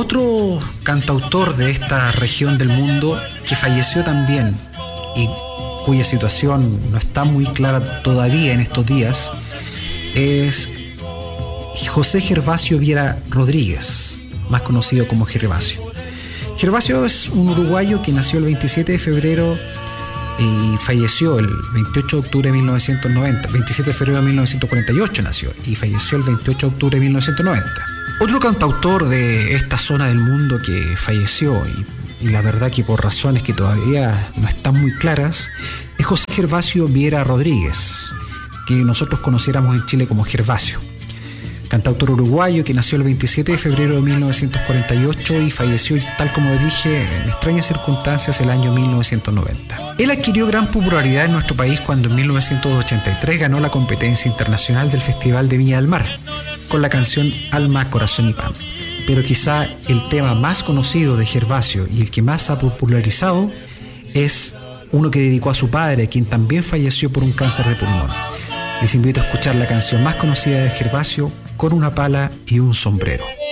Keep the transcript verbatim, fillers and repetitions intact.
Otro cantautor de esta región del mundo que falleció también y cuya situación no está muy clara todavía en estos días es José Gervasio Viera Rodríguez, más conocido como Gervasio. Gervasio es un uruguayo que nació el veintisiete de febrero y falleció el veintiocho de octubre de mil novecientos noventa. veintisiete de febrero de mil novecientos cuarenta y ocho nació y falleció el veintiocho de octubre de mil novecientos noventa. Otro cantautor de esta zona del mundo que falleció, y, y la verdad que por razones que todavía no están muy claras, es José Gervasio Viera Rodríguez, que nosotros conociéramos en Chile como Gervasio. Cantautor uruguayo que nació el veintisiete de febrero de mil novecientos cuarenta y ocho y falleció, tal como dije, en extrañas circunstancias el año mil novecientos noventa. Él adquirió gran popularidad en nuestro país cuando en mil novecientos ochenta y tres ganó la competencia internacional del Festival de Viña del Mar con la canción Alma, Corazón y Pan. Pero quizá el tema más conocido de Gervasio y el que más ha popularizado es uno que dedicó a su padre, quien también falleció por un cáncer de pulmón. Les invito a escuchar la canción más conocida de Gervasio, Con una pala y un sombrero.